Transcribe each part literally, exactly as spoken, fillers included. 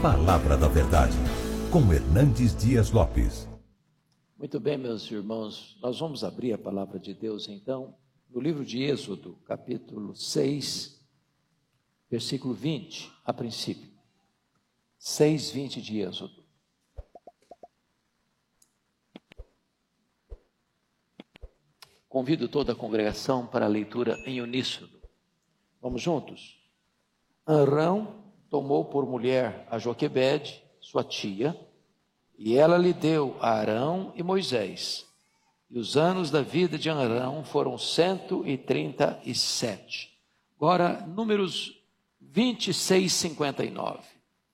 Palavra da Verdade, com Hernandes Dias Lopes. Muito bem, meus irmãos, nós vamos abrir a palavra de Deus, então, no livro de Êxodo, capítulo seis, versículo vinte, a princípio. seis, vinte de Êxodo. Convido toda a congregação para a leitura em uníssono. Vamos juntos? Arão tomou por mulher a Joquebede, sua tia, e ela lhe deu a Arão e Moisés. E os anos da vida de Arão foram cento e trinta e sete. Agora, números vinte e seis, cinquenta e nove.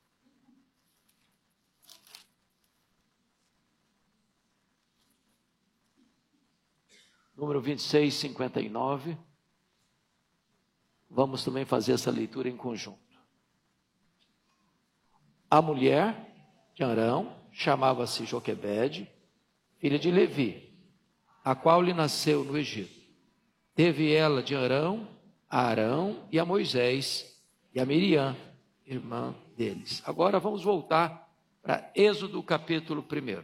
Número vinte e seis, cinquenta e nove. Vamos também fazer essa leitura em conjunto. A mulher de Arão chamava-se Joquebede, filha de Levi, a qual lhe nasceu no Egito. Teve ela de Arão a Arão e a Moisés e a Miriam, irmã deles. Agora vamos voltar para Êxodo capítulo um.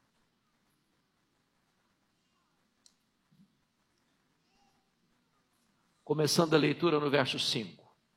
Começando a leitura no verso cinco.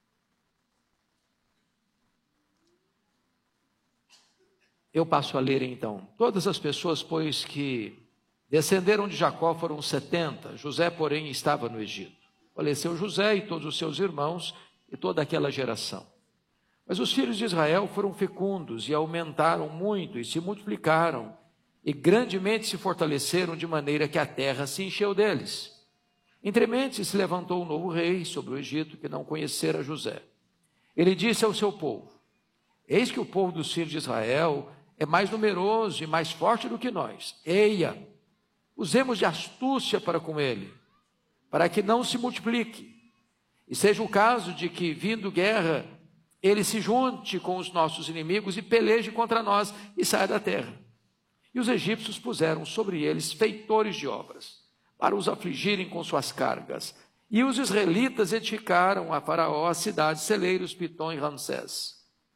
Eu passo a ler então. Todas as pessoas, pois, que descenderam de Jacó foram setenta. José, porém, estava no Egito. Faleceu José e todos os seus irmãos e toda aquela geração. Mas os filhos de Israel foram fecundos e aumentaram muito e se multiplicaram e grandemente se fortaleceram de maneira que a terra se encheu deles. Entremente se levantou um novo rei sobre o Egito que não conhecera José. Ele disse ao seu povo: eis que o povo dos filhos de Israel é mais numeroso e mais forte do que nós. Eia, usemos de astúcia para com ele, para que não se multiplique. E seja o caso de que, vindo guerra, ele se junte com os nossos inimigos e peleje contra nós e saia da terra. E os egípcios puseram sobre eles feitores de obras, para os afligirem com suas cargas. E os israelitas edificaram a Faraó a cidade, celeiros, Pitom e Ramsés.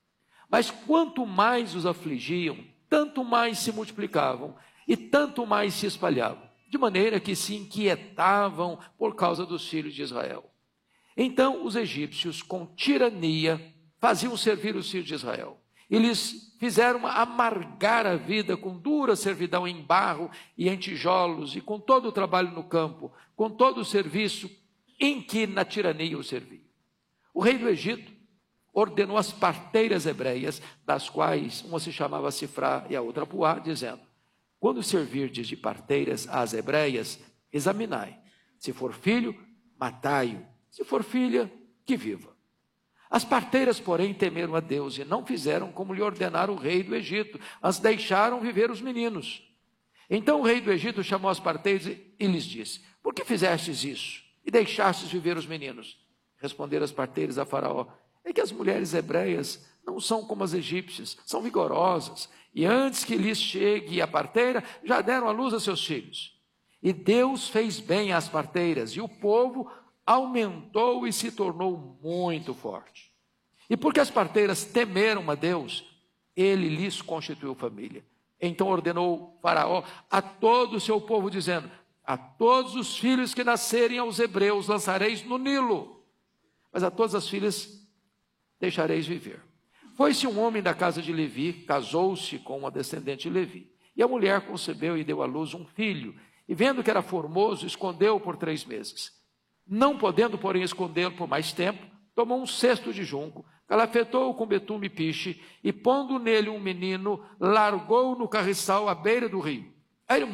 Mas quanto mais os afligiam, tanto mais se multiplicavam e tanto mais se espalhavam, de maneira que se inquietavam por causa dos filhos de Israel. Então os egípcios, com tirania, faziam servir os filhos de Israel. E lhes fizeram amargar a vida com dura servidão em barro e em tijolos, e com todo o trabalho no campo, com todo o serviço em que na tirania os serviam. O rei do Egito ordenou as parteiras hebreias, das quais uma se chamava Sifrá e a outra Puá, dizendo: quando servirdes de parteiras às hebreias, examinai. Se for filho, matai-o. Se for filha, que viva. As parteiras, porém, temeram a Deus e não fizeram como lhe ordenara o rei do Egito, as deixaram viver os meninos. Então o rei do Egito chamou as parteiras e lhes disse: por que fizestes isso e deixastes viver os meninos? Responderam as parteiras a Faraó: é que as mulheres hebreias não são como as egípcias, são vigorosas, e antes que lhes chegue a parteira, já deram à luz a seus filhos. E Deus fez bem às parteiras, e o povo aumentou e se tornou muito forte. E porque as parteiras temeram a Deus, ele lhes constituiu família. Então ordenou Faraó a todo o seu povo, dizendo: a todos os filhos que nascerem aos hebreus lançareis no Nilo, mas a todas as filhas deixareis viver. Foi-se um homem da casa de Levi, casou-se com uma descendente de Levi. E a mulher concebeu e deu à luz um filho, e vendo que era formoso, escondeu-o por três meses. Não podendo, porém, escondê-lo por mais tempo, tomou um cesto de junco, calafetou-o com betume e piche, e pondo nele um menino, largou-o no carriçal à beira do rio. A irmã